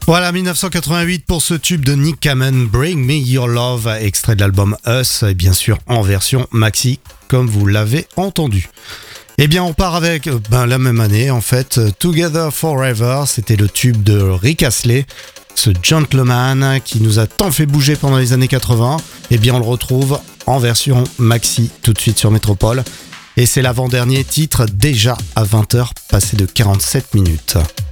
Voilà, 1988 pour ce tube de Nick Kamen, Bring Me Your Love, extrait de l'album Us, et bien sûr en version maxi, comme vous l'avez entendu. Eh bien, on part avec la même année, en fait, Together Forever, c'était le tube de Rick Astley, ce gentleman qui nous a tant fait bouger pendant les années 80. Eh bien, on le retrouve en version maxi tout de suite sur Métropole, et c'est l'avant-dernier titre déjà à 20h, passé de 47 minutes.